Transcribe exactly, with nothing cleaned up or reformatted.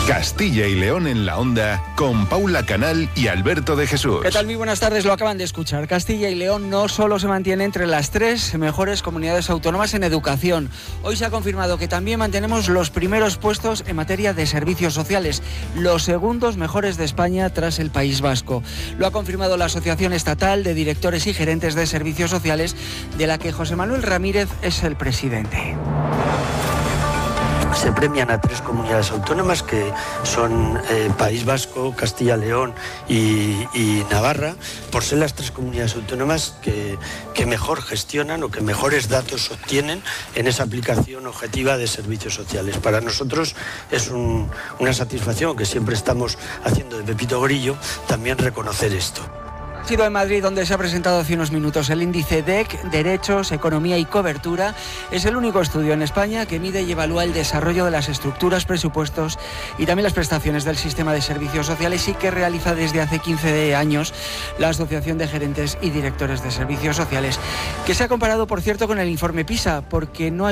Castilla y León en la Onda, con Paula Canal y Alberto de Jesús. ¿Qué tal? Muy buenas tardes, lo acaban de escuchar. Castilla y León no solo se mantiene entre las tres mejores comunidades autónomas en educación. Hoy se ha confirmado que también mantenemos los primeros puestos en materia de servicios sociales, los segundos mejores de España tras el País Vasco. Lo ha confirmado la Asociación Estatal de Directores y Gerentes de Servicios Sociales, de la que José Manuel Ramírez es el presidente. Se premian a tres comunidades autónomas que son eh, País Vasco, Castilla y León y, y Navarra, por ser las tres comunidades autónomas que, que mejor gestionan o que mejores datos obtienen en esa aplicación objetiva de servicios sociales. Para nosotros es un, una satisfacción, que siempre estamos haciendo de Pepito Grillo, también reconocer esto. Ha sido en Madrid donde se ha presentado hace unos minutos el índice D E C, Derechos, Economía y Cobertura. Es el único estudio en España que mide y evalúa el desarrollo de las estructuras, presupuestos y también las prestaciones del sistema de servicios sociales, y que realiza desde hace quince años la Asociación de Gerentes y Directores de Servicios Sociales, que se ha comparado, por cierto, con el informe PISA, porque no hay